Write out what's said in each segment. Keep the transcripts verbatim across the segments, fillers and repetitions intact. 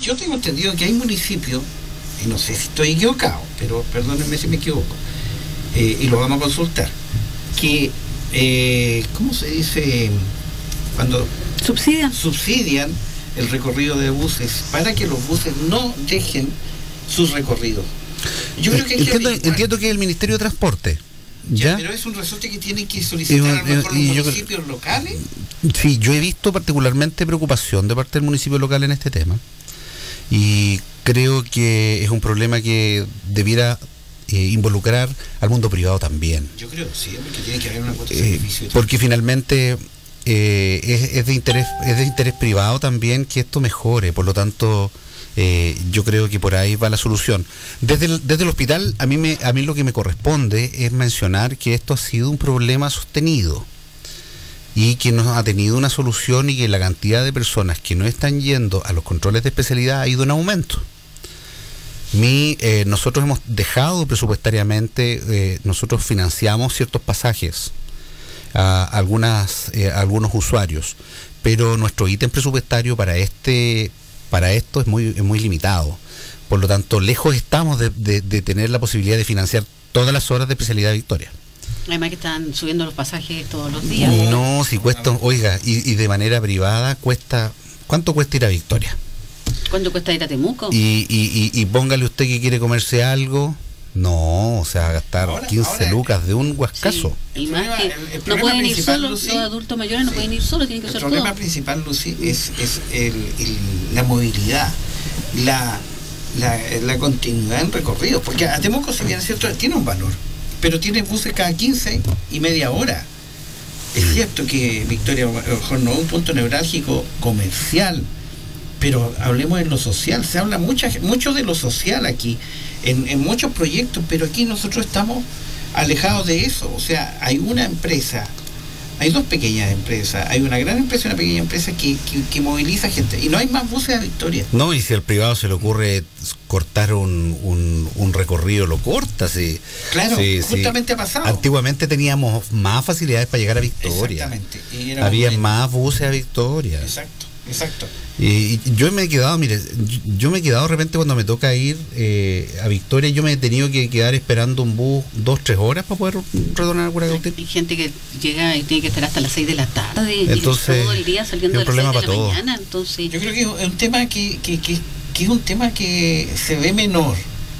yo tengo entendido que hay municipios, y no sé si estoy equivocado, pero perdónenme si me equivoco, eh, y lo vamos a consultar, que, eh, ¿cómo se dice? Cuando subsidian. subsidian el recorrido de buses para que los buses no dejen sus recorridos. Yo creo que hay entiendo, que entiendo que es el Ministerio de Transporte. ¿Ya? ¿Ya? Pero es un resorte que tienen que solicitar a lo mejor los municipios yo, locales. Sí, yo he visto particularmente preocupación de parte del municipio local en este tema y creo que es un problema que debiera eh, involucrar al mundo privado también. Yo creo, sí, porque tiene que haber una cuota de eh, sacrificio. Porque finalmente eh, es, es de interés, es de interés privado también que esto mejore, por lo tanto Eh, yo creo que por ahí va la solución. Desde el, desde el hospital, a mí, me, a mí lo que me corresponde es mencionar que esto ha sido un problema sostenido y que no ha tenido una solución y que la cantidad de personas que no están yendo a los controles de especialidad ha ido en aumento. Mi, eh, nosotros hemos dejado presupuestariamente, eh, nosotros financiamos ciertos pasajes a, algunas, eh, a algunos usuarios, pero nuestro ítem presupuestario para este... para esto es muy, es muy limitado. Por lo tanto, lejos estamos de, de, de tener la posibilidad de financiar todas las horas de especialidad Victoria. Además que están subiendo los pasajes todos los días. No, si cuesta, oiga, y, y de manera privada cuesta, ¿cuánto cuesta ir a Victoria? ¿Cuánto cuesta ir a Temuco? Y, y, y, y póngale usted que quiere comerse algo, no, o sea, gastar ahora, quince ahora, lucas de un huascazo. Sí, y más problema, que el- el no pueden ir principal, solos, Lucy, los adultos mayores no sí, pueden ir solos, tienen que el hacer problema todo. principal, Lucy, es, es el, el, la movilidad, la, la, la continuidad en recorrido, porque a Temuco, si bien es cierto, tiene un valor, pero tiene buses cada quince y media hora. Es cierto que Victoria a lo mejor no es un punto neurálgico comercial, pero hablemos de lo social, se habla mucha, mucho de lo social aquí, en, en muchos proyectos, pero aquí nosotros estamos alejados de eso. O sea, hay una empresa, hay dos pequeñas empresas, hay una gran empresa y una pequeña empresa que, que, que moviliza gente, y no hay más buses a Victoria. No, y si al privado se le ocurre cortar un, un, un recorrido, lo corta, sí. Claro, Sí, justamente sí. ha pasado. Antiguamente teníamos más facilidades para llegar a Victoria. Exactamente. Y era Había un- más buses a Victoria. Exacto, exacto. Y, y yo me he quedado, mire, yo, yo me he quedado de repente cuando me toca ir eh, a Victoria, yo me he tenido que quedar esperando un bus dos, tres horas para poder retornar a Curacautín. Hay gente que llega y tiene que estar hasta las seis de la tarde, Entonces, y todo el día saliendo es de un las problema seis de para la todos. mañana, entonces Yo creo que es un tema que, que, que, que es un tema que se ve menor,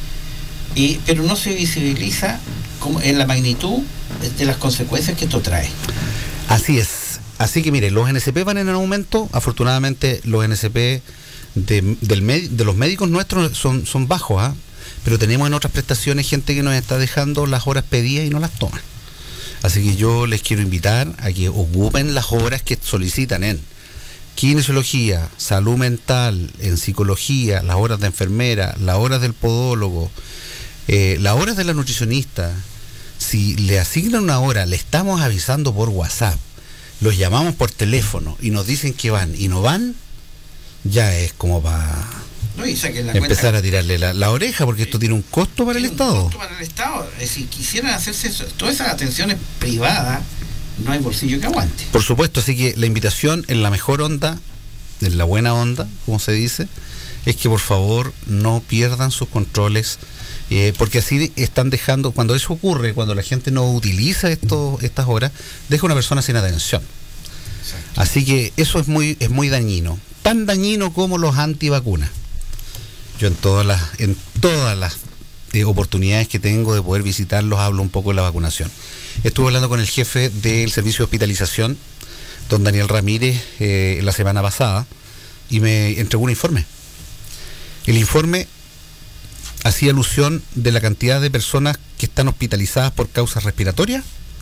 y, pero no se visibiliza como en la magnitud de las consecuencias que esto trae. Así es. Así que mire, los N S P van en aumento. Afortunadamente los N S P de, del med- de los médicos nuestros son, son bajos, ¿ah? Pero tenemos en otras prestaciones gente que nos está dejando las horas pedidas y no las toma. Así que yo les quiero invitar a que ocupen las horas que solicitan en kinesiología, salud mental, en psicología, las horas de enfermera, las horas del podólogo, eh, las horas de la nutricionista. Si le asignan una hora, le estamos avisando por WhatsApp, los llamamos por teléfono y nos dicen que van y no van, ya es como para ¿No? Y saquen la empezar cuenta, a tirarle la, la oreja, porque esto tiene un costo para el tiene un Estado. costo para el Estado. Es decir, quisieran hacerse eso, todas esas atenciones privadas, no hay bolsillo que aguante. Por supuesto, así que la invitación en la mejor onda, en la buena onda, como se dice, es que por favor no pierdan sus controles, eh, porque así están dejando, cuando eso ocurre, cuando la gente no utiliza esto, estas horas, deja a una persona sin atención. Exacto. Así que eso es muy, es muy dañino, tan dañino como los antivacunas. Yo en todas las, en todas las eh, oportunidades que tengo de poder visitarlos hablo un poco de la vacunación. Estuve hablando con el jefe del servicio de hospitalización, don Daniel Ramírez, eh, la semana pasada, y me entregó un informe. El informe hacía alusión de la cantidad de personas que están hospitalizadas por causas respiratorias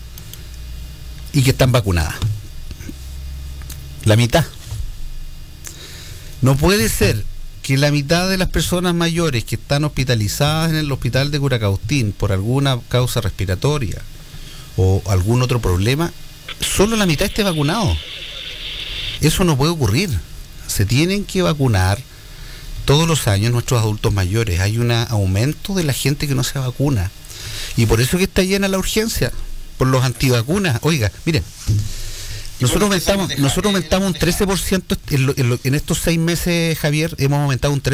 y que están vacunadas. La mitad. No puede ser que la mitad de las personas mayores que están hospitalizadas en el hospital de Curacautín por alguna causa respiratoria o algún otro problema, solo la mitad esté vacunado. Eso no puede ocurrir. Se tienen que vacunar todos los años nuestros adultos mayores. Hay un aumento de la gente que no se vacuna. Y por eso que está llena la urgencia, por los antivacunas. Oiga, miren, nosotros aumentamos, nosotros aumentamos un trece por ciento en, lo, en, lo, en estos seis meses, Javier, hemos aumentado un